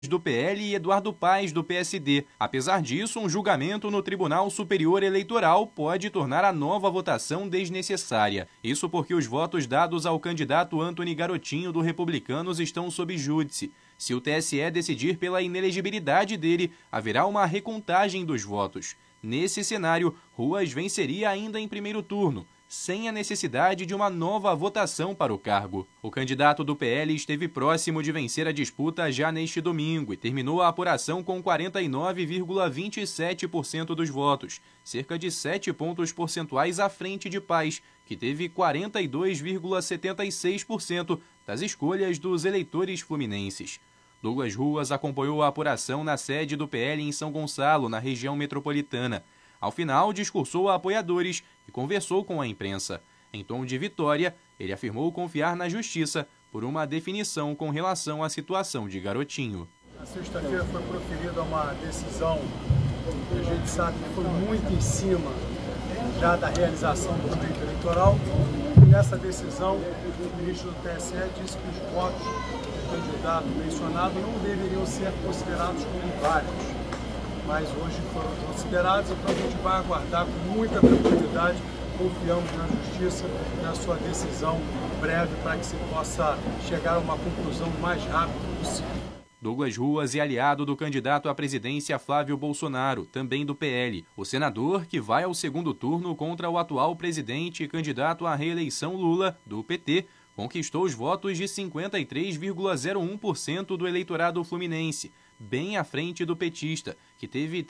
do PL e Eduardo Paes, do PSD. Apesar disso, um julgamento no Tribunal Superior Eleitoral pode tornar a nova votação desnecessária. Isso porque os votos dados ao candidato Antony Garotinho, do Republicanos, estão sob júdice. Se o TSE decidir pela inelegibilidade dele, haverá uma recontagem dos votos. Nesse cenário, Ruas venceria ainda em primeiro turno, sem a necessidade de uma nova votação para o cargo. O candidato do PL esteve próximo de vencer a disputa já neste domingo e terminou a apuração com 49,27% dos votos, cerca de 7 pontos percentuais à frente de Paes, que teve 42,76% das escolhas dos eleitores fluminenses. Douglas Ruas acompanhou a apuração na sede do PL em São Gonçalo, na região metropolitana. Ao final, discursou a apoiadores e conversou com a imprensa. Em tom de vitória, ele afirmou confiar na justiça por uma definição com relação à situação de Garotinho. Na sexta-feira foi proferida uma decisão que a gente sabe que foi muito em cima já da realização do direito eleitoral. E nessa decisão, o ministro do TSE disse que os votos do candidato mencionado não deveriam ser considerados como válidos, mas hoje foram considerados, então a gente vai aguardar com muita tranquilidade, confiamos na Justiça, na sua decisão breve, para que se possa chegar a uma conclusão o mais rápido possível. Douglas Ruas é aliado do candidato à presidência Flávio Bolsonaro, também do PL. O senador, que vai ao segundo turno contra o atual presidente e candidato à reeleição Lula, do PT, conquistou os votos de 53,01% do eleitorado fluminense, bem à frente do petista, que teve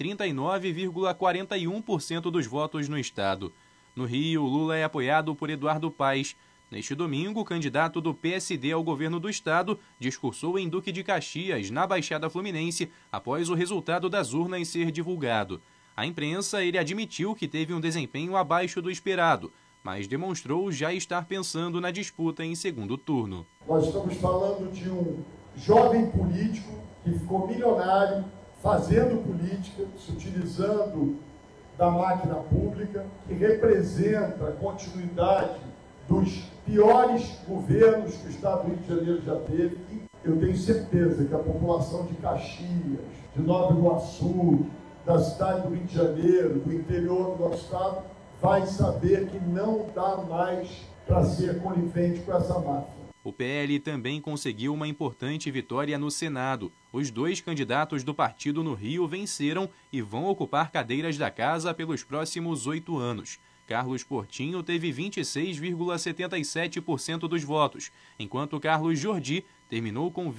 39,41% dos votos no estado. No Rio, Lula é apoiado por Eduardo Paes. Neste domingo, o candidato do PSD ao governo do estado discursou em Duque de Caxias, na Baixada Fluminense, após o resultado das urnas ser divulgado. À imprensa, ele admitiu que teve um desempenho abaixo do esperado, mas demonstrou já estar pensando na disputa em segundo turno. Nós estamos falando de um jovem político que ficou milionário fazendo política, se utilizando da máquina pública, que representa a continuidade dos piores governos que o Estado do Rio de Janeiro já teve. Eu tenho certeza que a população de Caxias, de Nova Iguaçu, da cidade do Rio de Janeiro, do interior do nosso Estado, vai saber que não dá mais para ser conivente com essa máfia. O PL também conseguiu uma importante vitória no Senado. Os dois candidatos do partido no Rio venceram e vão ocupar cadeiras da casa pelos próximos 8 anos. Carlos Portinho teve 26,77% dos votos, enquanto Carlos Jordi terminou com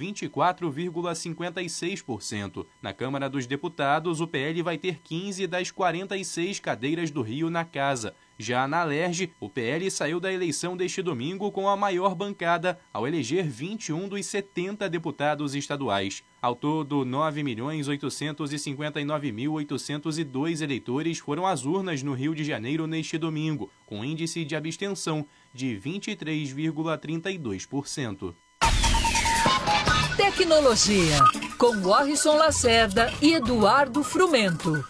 24,56%. Na Câmara dos Deputados, o PL vai ter 15 das 46 cadeiras do Rio na casa. Já na Alerj, o PL saiu da eleição deste domingo com a maior bancada, ao eleger 21 dos 70 deputados estaduais. Ao todo, 9.859.802 eleitores foram às urnas no Rio de Janeiro neste domingo, com índice de abstenção de 23,32%. Tecnologia, com Warrison Lacerda e Eduardo Frumento.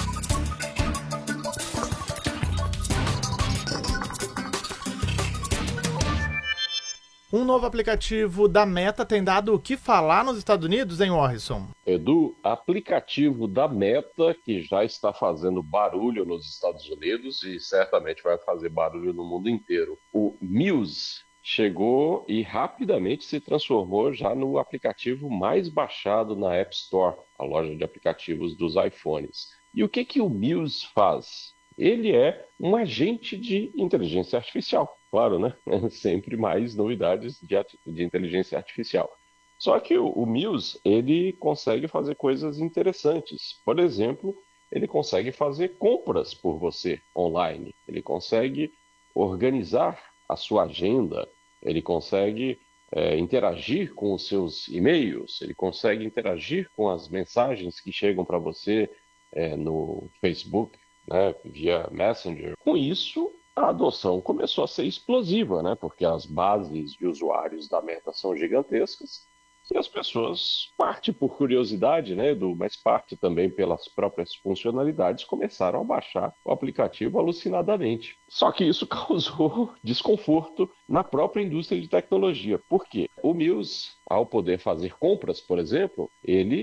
Um novo aplicativo da Meta tem dado o que falar nos Estados Unidos, hein, Warrison? Edu, aplicativo da Meta, que já está fazendo barulho nos Estados Unidos e certamente vai fazer barulho no mundo inteiro. O Muse chegou e rapidamente se transformou já no aplicativo mais baixado na App Store, a loja de aplicativos dos iPhones. E o que o Muse faz? Ele é um agente de inteligência artificial. Claro, né? Sempre mais novidades de inteligência artificial. Só que o Muse, ele consegue fazer coisas interessantes. Por exemplo, ele consegue fazer compras por você online. Ele consegue organizar a sua agenda. Ele consegue interagir com os seus e-mails. Ele consegue interagir com as mensagens que chegam para você no Facebook, né, via Messenger. Com isso, a adoção começou a ser explosiva, né, porque as bases de usuários da Meta são gigantescas E as pessoas, parte por curiosidade, né, Edu, mas parte também pelas próprias funcionalidades, começaram a baixar o aplicativo alucinadamente. Só que isso causou desconforto na própria indústria de tecnologia. Por quê? O Muse, ao poder fazer compras, por exemplo, ele